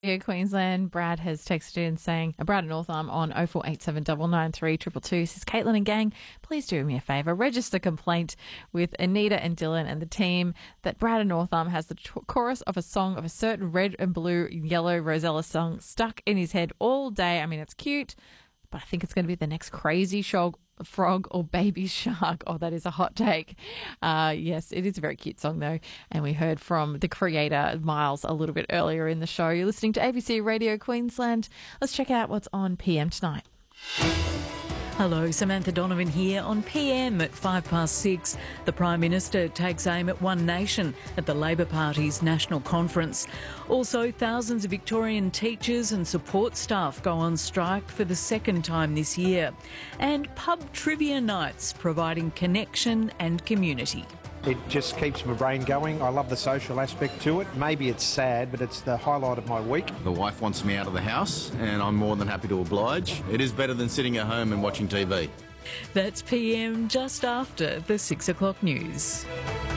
Yeah, Queensland. Brad has texted in saying, Brad Northam on 0487 993 222 says, Caitlin and gang, please do me a favour. Register complaint with Anita and Dylan and the team that Brad Northam has the chorus of a song of a certain red and blue yellow Rosella song stuck in his head all day. I mean, it's cute, but I think it's going to be the next Crazy Frog or Baby Shark. Oh, that is a hot take. Yes, it is a very cute song though, and we heard from the creator Miles a little bit earlier in the show. You're listening to ABC Radio Queensland. Let's check out what's on PM tonight. Hello, Samantha Donovan here on PM at 6:05. The Prime Minister takes aim at One Nation at the Labor Party's National Conference. Also, thousands of Victorian teachers and support staff go on strike for the second time this year. And pub trivia nights providing connection and community. It just keeps my brain going. I love the social aspect to it. Maybe it's sad, but it's the highlight of my week. The wife wants me out of the house, and I'm more than happy to oblige. It is better than sitting at home and watching TV. That's PM just after the 6 o'clock news.